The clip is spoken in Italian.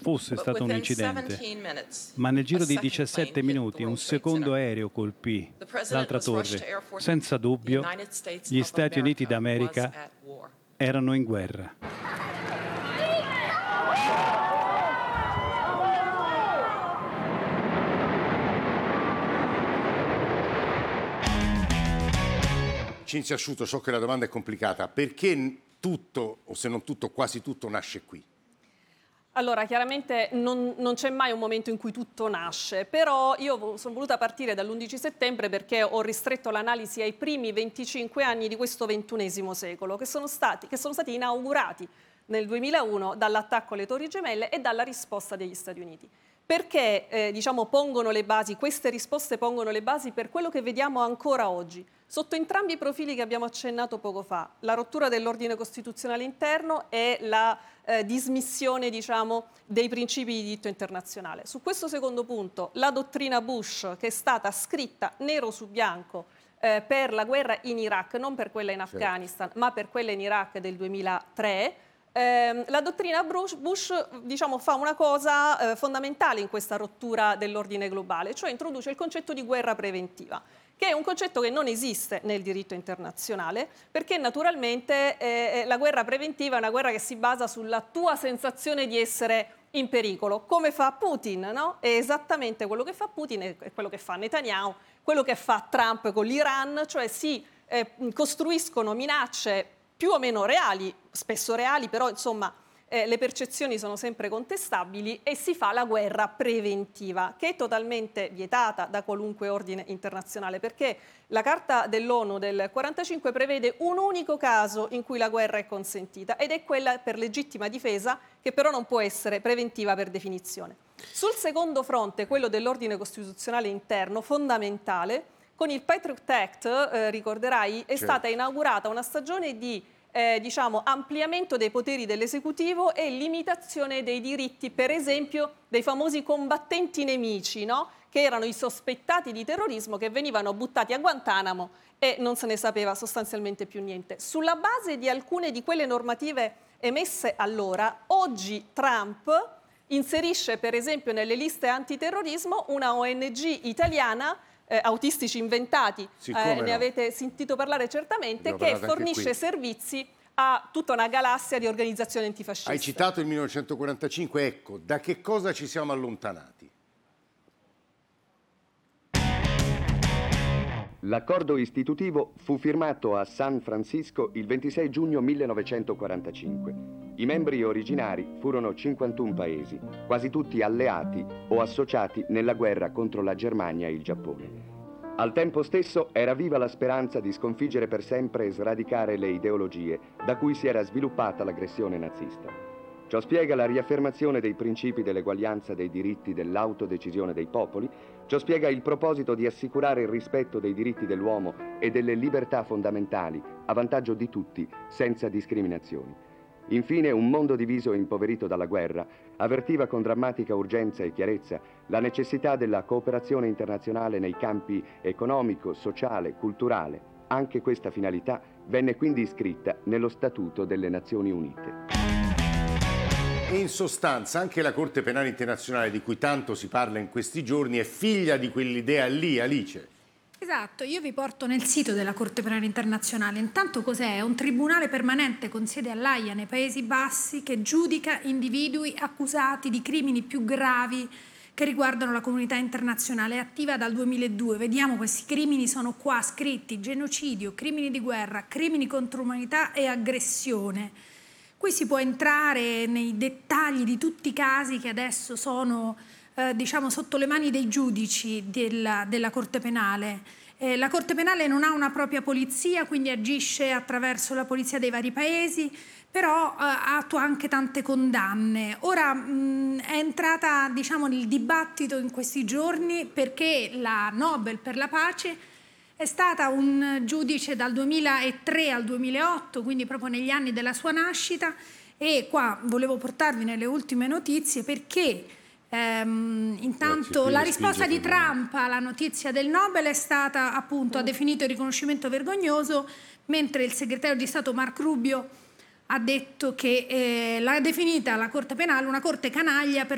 fosse stato un incidente, ma nel giro di 17 minuti un secondo aereo colpì l'altra torre. Senza dubbio, gli Stati Uniti d'America erano in guerra. Cinzia Asciuto, so che la domanda è complicata. Perché tutto, o se non tutto, quasi tutto, nasce qui? Allora, chiaramente non c'è mai un momento in cui tutto nasce, però io sono voluta partire dall'11 settembre perché ho ristretto l'analisi ai primi 25 anni di questo XXI secolo, che sono stati inaugurati nel 2001 dall'attacco alle Torri Gemelle e dalla risposta degli Stati Uniti. Perché pongono le basi, queste risposte pongono le basi per quello che vediamo ancora oggi. Sotto entrambi i profili che abbiamo accennato poco fa, la rottura dell'ordine costituzionale interno e la dismissione dei principi di diritto internazionale. Su questo secondo punto, la dottrina Bush, che è stata scritta nero su bianco per la guerra in Iraq, non per quella in Afghanistan, ma per quella in Iraq del 2003, la dottrina Bush fa una cosa fondamentale in questa rottura dell'ordine globale, cioè introduce il concetto di guerra preventiva, che è un concetto che non esiste nel diritto internazionale, perché naturalmente la guerra preventiva è una guerra che si basa sulla tua sensazione di essere in pericolo, come fa Putin, no? È esattamente quello che fa Putin, è quello che fa Netanyahu, quello che fa Trump con l'Iran, cioè si costruiscono minacce più o meno reali, spesso reali, però insomma le percezioni sono sempre contestabili, e si fa la guerra preventiva, che è totalmente vietata da qualunque ordine internazionale, perché la Carta dell'ONU del 1945 prevede un unico caso in cui la guerra è consentita, ed è quella per legittima difesa, che però non può essere preventiva per definizione. Sul secondo fronte, quello dell'ordine costituzionale interno, fondamentale, con il Patriot Act, ricorderai, è stata inaugurata una stagione di ampliamento dei poteri dell'esecutivo e limitazione dei diritti, per esempio, dei famosi combattenti nemici, no? Che erano i sospettati di terrorismo, che venivano buttati a Guantanamo e non se ne sapeva sostanzialmente più niente. Sulla base di alcune di quelle normative emesse allora, oggi Trump inserisce, per esempio, nelle liste antiterrorismo una ONG italiana, Autistici Inventati, ne avete sentito parlare certamente, che fornisce servizi a tutta una galassia di organizzazioni antifasciste. Hai citato il 1945, ecco, da che cosa ci siamo allontanati? L'accordo istitutivo fu firmato a San Francisco il 26 giugno 1945. I membri originari furono 51 paesi, quasi tutti alleati o associati nella guerra contro la Germania e il Giappone. Al tempo stesso era viva la speranza di sconfiggere per sempre e sradicare le ideologie da cui si era sviluppata l'aggressione nazista. Ciò spiega la riaffermazione dei principi dell'eguaglianza dei diritti dell'autodecisione dei popoli, ciò spiega il proposito di assicurare il rispetto dei diritti dell'uomo e delle libertà fondamentali a vantaggio di tutti, senza discriminazioni. Infine, un mondo diviso e impoverito dalla guerra avvertiva con drammatica urgenza e chiarezza la necessità della cooperazione internazionale nei campi economico, sociale, culturale. Anche questa finalità venne quindi iscritta nello Statuto delle Nazioni Unite. E in sostanza anche la Corte Penale Internazionale, di cui tanto si parla in questi giorni, è figlia di quell'idea lì, Alice. Esatto, io vi porto nel sito della Corte Penale Internazionale. Intanto cos'è? È un tribunale permanente con sede all'Aia nei Paesi Bassi che giudica individui accusati di crimini più gravi che riguardano la comunità internazionale. È attiva dal 2002. Vediamo, questi crimini sono qua scritti: genocidio, crimini di guerra, crimini contro l'umanità e aggressione. Qui si può entrare nei dettagli di tutti i casi che adesso sono sotto le mani dei giudici della Corte Penale. La Corte Penale non ha una propria polizia, quindi agisce attraverso la polizia dei vari paesi, però attua anche tante condanne. Ora è entrata nel dibattito in questi giorni perché la Nobel per la pace è stata un giudice dal 2003 al 2008, quindi proprio negli anni della sua nascita, e qua volevo portarvi nelle ultime notizie perché intanto la risposta di Trump alla notizia del Nobel è stata appunto, ha definito il riconoscimento vergognoso, mentre il segretario di Stato Marco Rubio ha detto che l'ha definita la Corte Penale una corte canaglia per